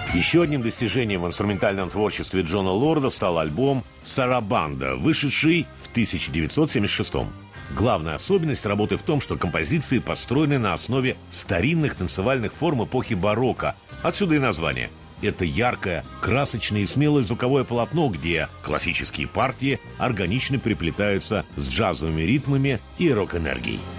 Еще одним достижением в инструментальном творчестве Джона Лорда стал альбом «Сарабанда», вышедший в 1976-м. Главная особенность работы в том, что композиции построены на основе старинных танцевальных форм эпохи барокко. Отсюда и название. Это яркое, красочное и смелое звуковое полотно, где классические партии органично переплетаются с джазовыми ритмами и рок-энергией.